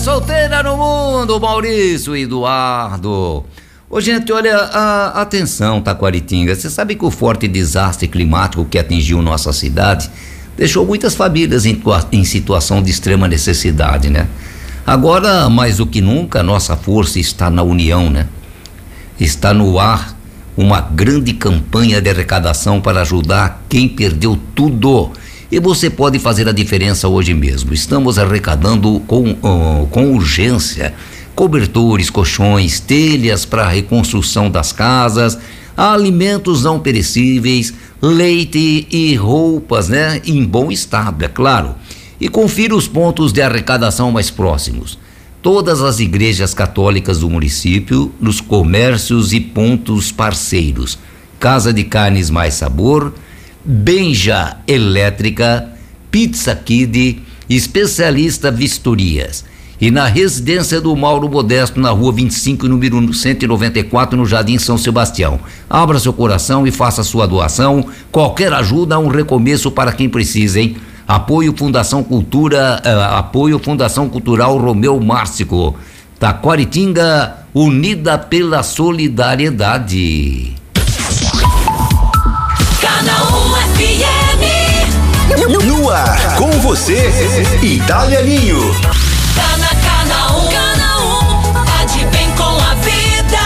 solteira no mundo, Maurício e Eduardo. Ô, gente, olha, atenção, Taquaritinga. Você sabe que o forte desastre climático que atingiu nossa cidade deixou muitas famílias em situação de extrema necessidade, né? Agora, mais do que nunca, nossa força está na união, né? Está no ar uma grande campanha de arrecadação para ajudar quem perdeu tudo. E você pode fazer a diferença hoje mesmo. Estamos arrecadando com urgência cobertores, colchões, telhas para a reconstrução das casas, alimentos não perecíveis, leite e roupas, né? Em bom estado, é claro. E confira os pontos de arrecadação mais próximos. Todas as igrejas católicas do município, nos comércios e pontos parceiros. Casa de Carnes Mais Sabor, Benja Elétrica, Pizza Kid, Especialista Vistorias. E na residência do Mauro Modesto, na rua 25, número 194, no Jardim São Sebastião. Abra seu coração e faça sua doação. Qualquer ajuda é um recomeço para quem precisa, hein? Apoio Fundação Cultural Romeu Márcico. Taquaritinga, unida pela solidariedade. Canal FM. No ar, com você, Italianinho. Tá na Canal 1, tá de bem com a vida.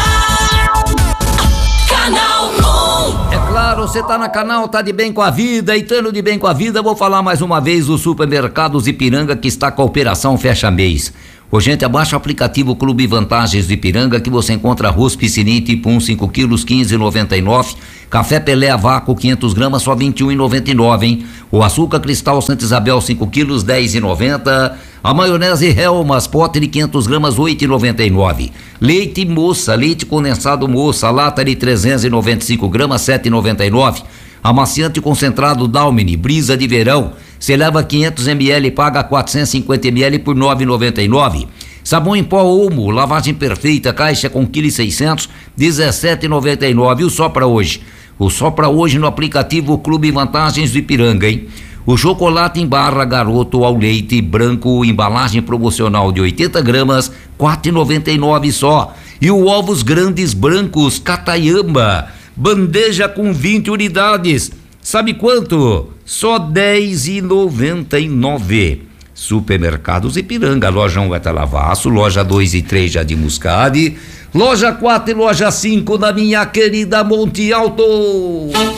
Canal 1. É claro, você tá na Canal, tá de bem com a vida, Itano de bem com a vida. Vou falar mais uma vez do Supermercados Ipiranga, que está com a operação Fecha Mês. Ô, gente, abaixa o aplicativo Clube Vantagens do Ipiranga, que você encontra arroz piscininho tipo 1, 5 quilos, 15,99. Café Pelé a vácuo, 500 gramas, só 21,99, hein? O açúcar Cristal Santa Isabel, 5 quilos, 10,90. A maionese Helmas, pote de 500 gramas, 8,99. Leite Moça, leite condensado Moça, lata de 395 gramas, 7,99. Amaciante concentrado Dalmine, brisa de verão, você leva 500 ml e paga 450 ml por 9,99. Sabão em pó Omo, lavagem perfeita, caixa com 1,6 kg, 17,99. E o só para hoje? O só para hoje no aplicativo Clube Vantagens do Ipiranga, hein? O chocolate em barra Garoto ao leite branco, embalagem promocional de 80 gramas, 4,99 só. E o ovos grandes brancos Catayama, bandeja com 20 unidades. Sabe quanto? Só 10,99. Supermercados Ipiranga, loja 1 Etalavaço, loja 2 e 3 Jardim Muscade, loja 4 e loja 5 da minha querida Monte Alto.